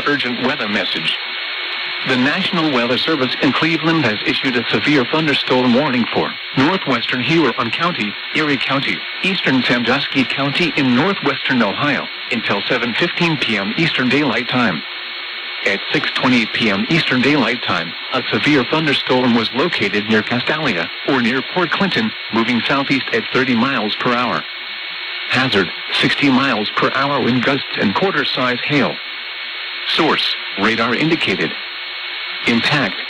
urgent weather message. The National Weather Service in Cleveland has issued a severe thunderstorm warning for northwestern Huron County, Erie County, eastern Sandusky County in northwestern Ohio until 7:15 p.m. Eastern Daylight Time. At 6:28 p.m. Eastern Daylight Time, a severe thunderstorm was located near Castalia, or near Port Clinton, moving southeast at 30 miles per hour. Hazard, 60 miles per hour wind gusts and quarter-size hail. Source, radar indicated. Impact,